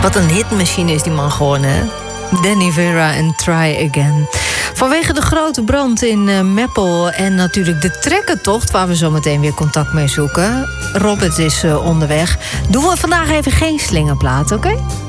Wat een hitmachine is die man gewoon, hè? Danny Vera en Try Again. Vanwege de grote brand in Meppel en natuurlijk de trekkertocht, waar we zo meteen weer contact mee zoeken. Robert is onderweg. Doen we vandaag even geen slingerplaat, oké?